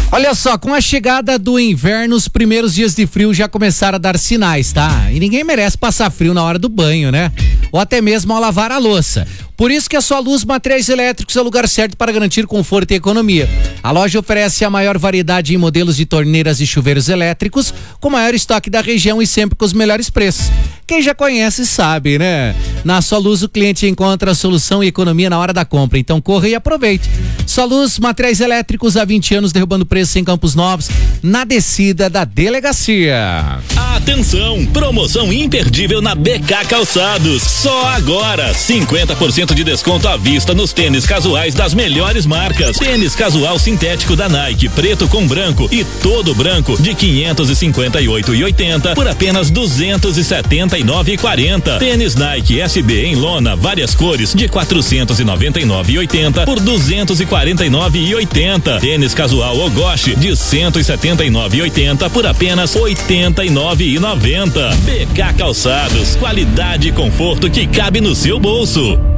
Olha só, com a chegada do inverno, os primeiros dias de frio já começaram a dar sinais, tá? E ninguém merece passar frio na hora do banho, né? Ou até mesmo ao lavar a louça. Por isso que a Sua Luz Materiais Elétricos é o lugar certo para garantir conforto e economia. A loja oferece a maior variedade em modelos de torneiras e chuveiros elétricos, com o maior estoque da região e sempre com os melhores preços. Quem já conhece sabe, né? Na Sua Luz o cliente encontra a solução e economia na hora da compra, então corra e aproveite. Sua Luz Materiais Elétricos há 20 anos derrubando preço em Campos Novos, na descida da delegacia. Atenção, promoção imperdível na BK Calçados. Só agora, 50% de desconto à vista nos tênis casuais das melhores marcas. Tênis casual sintético da Nike, preto com branco e todo branco de 558,80 por apenas 279,40. Tênis Nike SB em lona, várias cores de 499,80 por 249,80. Tênis casual Ogoshi de 179,80 por apenas 89,90. BK Calçados, qualidade e conforto que cabe no seu bolso.